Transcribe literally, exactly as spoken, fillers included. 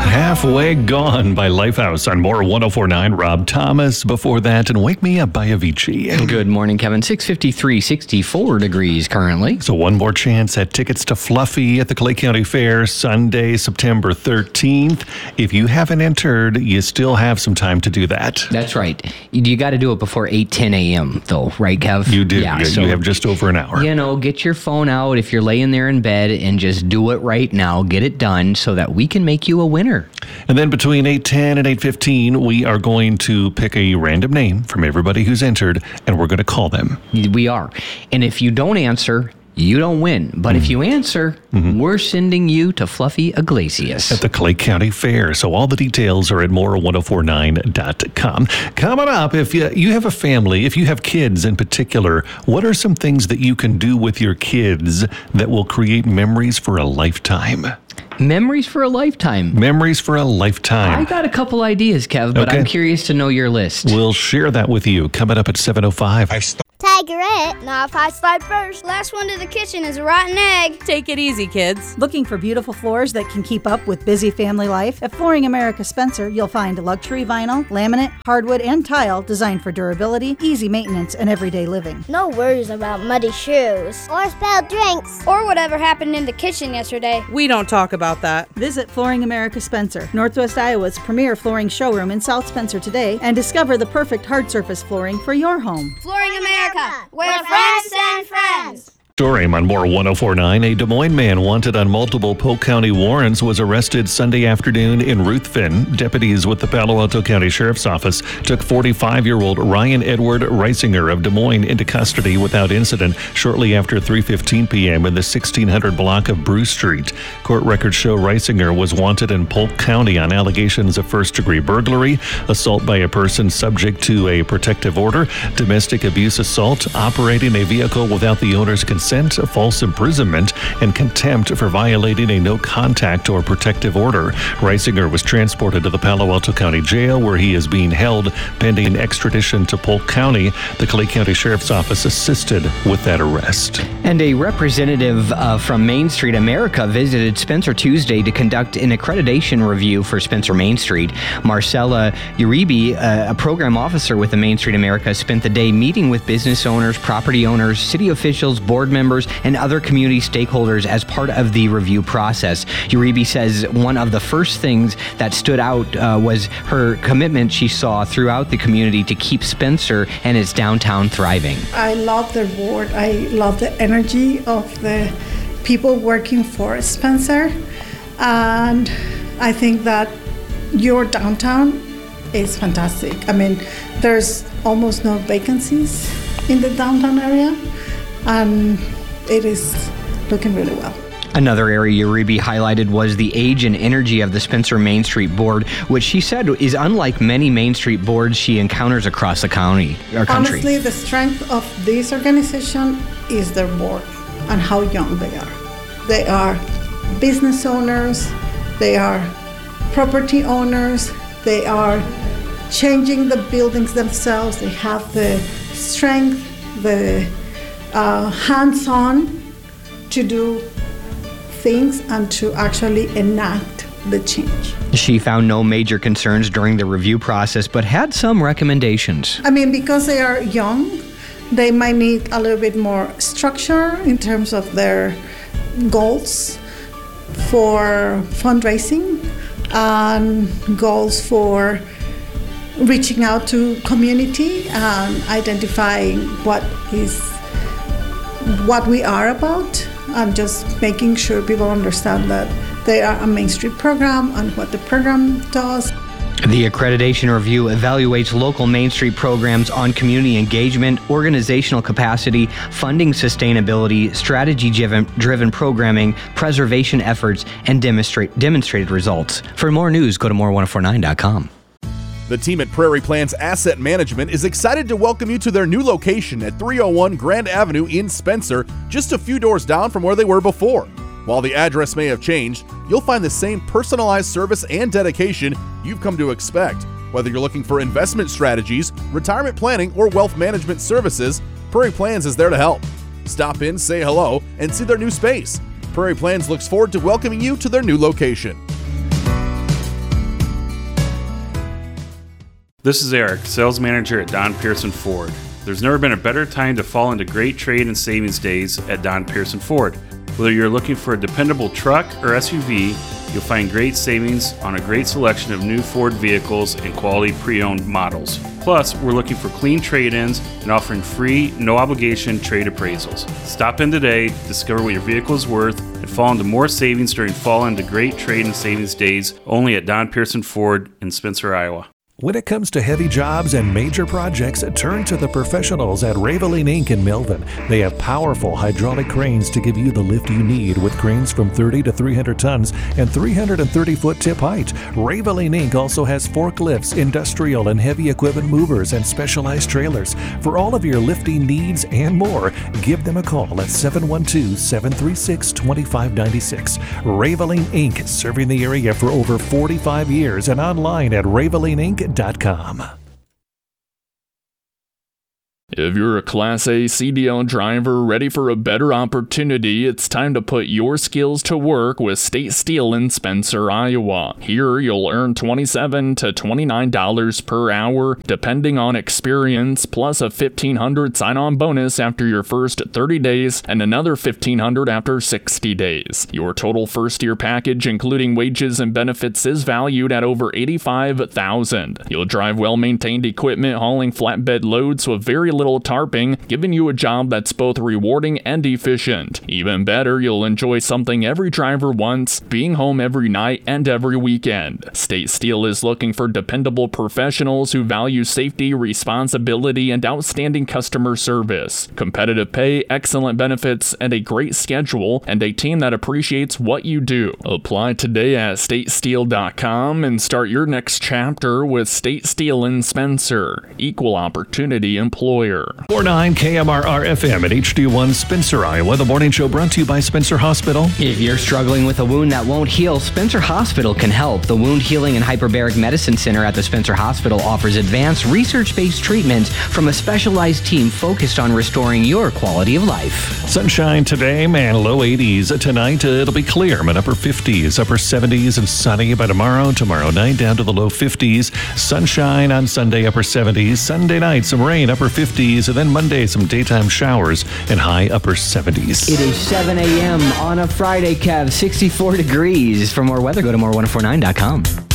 Halfway Gone by Lifehouse on More one oh four point nine. Rob Thomas before that, and Wake Me Up by Avicii. Good morning, Kevin. six fifty-three, sixty-four degrees currently. So one more chance at tickets to Fluffy at the Clay County Fair Sunday, September thirteenth. If you haven't entered, you still have some time to do that. That's right. You, you got to do it before eight ten a.m. though, right, Kev? You do. Yeah, you, so, you have just over an hour. You know, get your phone out if you're laying there in bed and just do it right now. Get it done so that we can make you a winner. And then between eight ten and eight fifteen, we are going to pick a random name from everybody who's entered, and we're going to call them. We are. And if you don't answer, you don't win. But mm-hmm. if you answer, mm-hmm. we're sending you to Fluffy Iglesias at the Clay County Fair. So all the details are at more one oh four nine dot com. Coming up, if you, you have a family, if you have kids in particular, what are some things that you can do with your kids that will create memories for a lifetime? Memories for a lifetime. Memories for a lifetime. I got a couple ideas, Kev, but okay. I'm curious to know your list. We'll share that with you coming up at seven oh five. I st- Tigerette. Not if I slide first. Last one to the kitchen is a rotten egg. Take it easy, kids. Looking for beautiful floors that can keep up with busy family life? At Flooring America Spencer, you'll find luxury vinyl, laminate, hardwood, and tile designed for durability, easy maintenance, and everyday living. No worries about muddy shoes. Or spilled drinks. Or whatever happened in the kitchen yesterday. We don't talk about that. Visit Flooring America Spencer, Northwest Iowa's premier flooring showroom in South Spencer today, and discover the perfect hard surface flooring for your home. Flooring America, where friends send friends. Story on More one oh four point nine. A Des Moines man wanted on multiple Polk County warrants was arrested Sunday afternoon in Ruthven. Deputies with the Palo Alto County Sheriff's Office took forty-five-year-old Ryan Edward Reisinger of Des Moines into custody without incident shortly after three fifteen p.m. in the sixteen hundred block of Bruce Street. Court records show Reisinger was wanted in Polk County on allegations of first-degree burglary, assault by a person subject to a protective order, domestic abuse assault, operating a vehicle without the owner's consent, false imprisonment, and contempt for violating a no-contact or protective order. Reisinger was transported to the Palo Alto County Jail, where he is being held pending extradition to Polk County. The Clay County Sheriff's Office assisted with that arrest. And a representative uh, from Main Street America visited Spencer Tuesday to conduct an accreditation review for Spencer Main Street. Marcella Uribe, uh, a program officer with the Main Street America, spent the day meeting with business owners, property owners, city officials, board members, members and other community stakeholders as part of the review process. Uribe says one of the first things that stood out uh, was her commitment she saw throughout the community to keep Spencer and its downtown thriving. I love their board. I love the energy of the people working for Spencer. And I think that your downtown is fantastic. I mean, there's almost no vacancies in the downtown area. And it is looking really well. Another area Uribe highlighted was the age and energy of the Spencer Main Street Board, which she said is unlike many Main Street boards she encounters across the county or country. Honestly, the strength of this organization is their board and how young they are. They are business owners, they are property owners, they are changing the buildings themselves, they have the strength, the Uh, hands-on to do things and to actually enact the change. She found no major concerns during the review process, but had some recommendations. I mean, because they are young, they might need a little bit more structure in terms of their goals for fundraising and goals for reaching out to community and identifying what is what we are about, and just making sure people understand that they are a Main Street program and what the program does. The accreditation review evaluates local Main Street programs on community engagement, organizational capacity, funding sustainability, strategy-driven driven programming, preservation efforts, and demonstrate, demonstrated results. For more news, go to more one oh four nine dot com. The team at Prairie Plans Asset Management is excited to welcome you to their new location at three oh one Grand Avenue in Spencer, just a few doors down from where they were before. While the address may have changed, you'll find the same personalized service and dedication you've come to expect. Whether you're looking for investment strategies, retirement planning, or wealth management services, Prairie Plans is there to help. Stop in, say hello, and see their new space. Prairie Plans looks forward to welcoming you to their new location. This is Eric, sales manager at Don Pearson Ford. There's never been a better time to fall into great trade and savings days at Don Pearson Ford. Whether you're looking for a dependable truck or S U V, you'll find great savings on a great selection of new Ford vehicles and quality pre-owned models. Plus, we're looking for clean trade-ins and offering free, no-obligation trade appraisals. Stop in today, discover what your vehicle is worth, and fall into more savings during fall into great trade and savings days only at Don Pearson Ford in Spencer, Iowa. When it comes to heavy jobs and major projects, turn to the professionals at Raveline Incorporated in Melvin. They have powerful hydraulic cranes to give you the lift you need with cranes from thirty to three hundred tons and three hundred thirty foot tip height. Raveline Incorporated also has forklifts, industrial and heavy equipment movers, and specialized trailers. For all of your lifting needs and more, give them a call at seven one two, seven three six, two five nine six. Raveline Incorporated, serving the area for over forty-five years and online at raveline inc dot com. If you're a Class A C D L driver ready for a better opportunity, it's time to put your skills to work with State Steel in Spencer, Iowa. Here, you'll earn twenty-seven to twenty-nine dollars per hour, depending on experience, plus a fifteen hundred dollars sign-on bonus after your first thirty days and another fifteen hundred dollars after sixty days. Your total first-year package, including wages and benefits, is valued at over eighty-five thousand dollars. You'll drive well-maintained equipment hauling flatbed loads with very little tarping, giving you a job that's both rewarding and efficient. Even better, you'll enjoy something every driver wants, being home every night and every weekend. State Steel is looking for dependable professionals who value safety, responsibility, and outstanding customer service. Competitive pay, excellent benefits, and a great schedule, and a team that appreciates what you do. Apply today at state steel dot com and start your next chapter with State Steel in Spencer. Equal opportunity employer. four nine K M R R F M at H D one Spencer, Iowa. The morning show brought to you by Spencer Hospital. If you're struggling with a wound that won't heal, Spencer Hospital can help. The Wound Healing and Hyperbaric Medicine Center at the Spencer Hospital offers advanced research-based treatment from a specialized team focused on restoring your quality of life. Sunshine today, man, low eighties. Tonight, uh, it'll be clear, man, upper fifties, upper seventies, and sunny by tomorrow. Tomorrow night, down to the low fifties. Sunshine on Sunday, upper seventies. Sunday night, some rain, upper fifties. And then Monday, some daytime showers and high upper seventies. It is seven a.m. on a Friday, Kev, sixty-four degrees. For more weather, go to more ten forty-nine dot com.